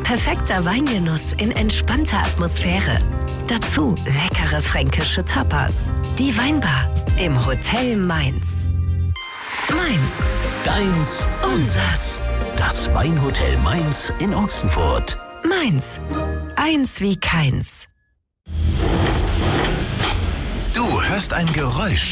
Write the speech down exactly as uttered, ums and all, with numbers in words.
Perfekter Weingenuss in entspannter Atmosphäre. Dazu leckere fränkische Tapas. Die Weinbar im Hotel Mainz. Mainz. Deins, Unsers. das Weinhotel Mainz in Ochsenfurt. Mainz. Eins wie keins. Du hörst ein Geräusch.